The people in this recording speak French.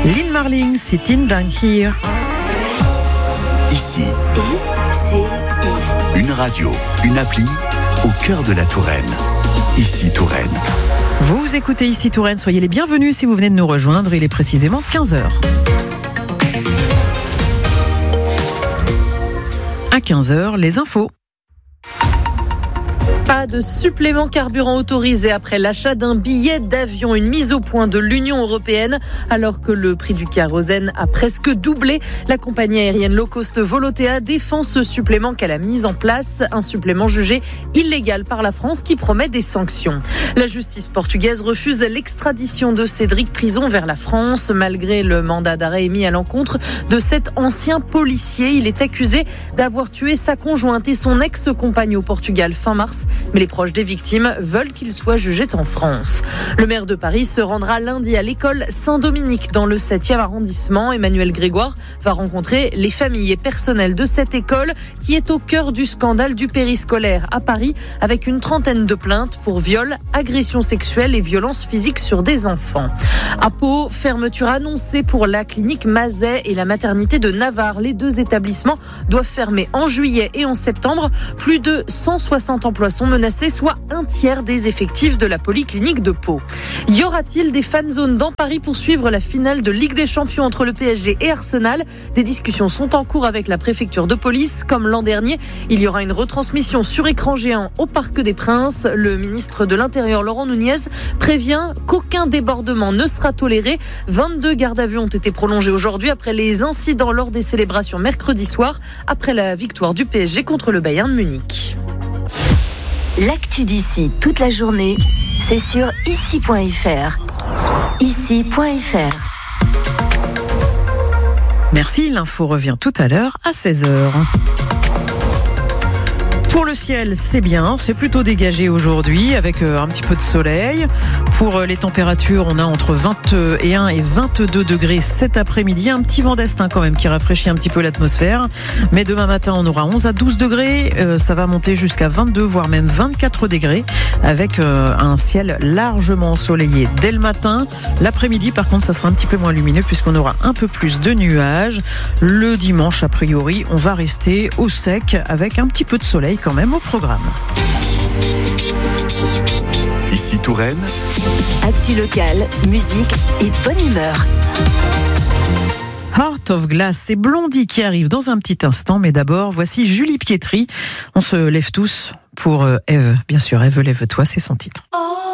Lynn Marling, Sitting Down Here. Ici, une radio, une appli au cœur de la Touraine. Ici Touraine. Vous écoutez Ici Touraine, soyez les bienvenus si vous venez de nous rejoindre, il est précisément 15h. À 15h, les infos. Pas de supplément carburant autorisé après l'achat d'un billet d'avion, une mise au point de l'Union européenne. Alors que le prix du kérosène a presque doublé, la compagnie aérienne low cost Volotea défend ce supplément qu'elle a mis en place, un supplément jugé illégal par la France qui promet des sanctions. La justice portugaise refuse l'extradition de Cédric Prison vers la France. Malgré le mandat d'arrêt émis à l'encontre de cet ancien policier, il est accusé d'avoir tué sa conjointe et son ex-compagne au Portugal fin mars. Mais les proches des victimes veulent qu'il soit jugé en France. Le maire de Paris se rendra lundi à l'école Saint-Dominique dans le 7e arrondissement. Emmanuel Grégoire va rencontrer les familles et personnels de cette école qui est au cœur du scandale du périscolaire à Paris avec une trentaine de plaintes pour viol, agressions sexuelles et violences physiques sur des enfants. À Pau, fermeture annoncée pour la clinique Mazet et la maternité de Navarre. Les deux établissements doivent fermer en juillet et en septembre. Plus de 160 emplois sont menacés, soit un tiers des effectifs de la polyclinique de Pau. Y aura-t-il des fan zones dans Paris pour suivre la finale de Ligue des Champions entre le PSG et Arsenal ? Des discussions sont en cours avec la préfecture de police. Comme l'an dernier, il y aura une retransmission sur écran géant au Parc des Princes. Le ministre de l'Intérieur, Laurent Nunez, prévient qu'aucun débordement ne sera toléré. 22 gardes à vue ont été prolongés aujourd'hui après les incidents lors des célébrations mercredi soir, après la victoire du PSG contre le Bayern de Munich. L'actu d'ici toute la journée, c'est sur ici.fr. Ici.fr. Merci, l'info revient tout à l'heure à 16h. Pour le ciel, c'est bien, c'est plutôt dégagé aujourd'hui avec un petit peu de soleil. Pour les températures, on a entre 21 et 22 degrés cet après-midi. Un petit vent d'est quand même qui rafraîchit un petit peu l'atmosphère. Mais demain matin, on aura 11 à 12 degrés. Ça va monter jusqu'à 22, voire même 24 degrés avec un ciel largement ensoleillé dès le matin. L'après-midi, par contre, ça sera un petit peu moins lumineux puisqu'on aura un peu plus de nuages. Le dimanche, a priori, on va rester au sec avec un petit peu de soleil quand même au programme. Ici Touraine. Actu locale, musique et bonne humeur. Heart of Glass, c'est Blondie qui arrive dans un petit instant, mais d'abord, voici Julie Pietri. On se lève tous pour Ève. Bien sûr, Ève, lève-toi, c'est son titre.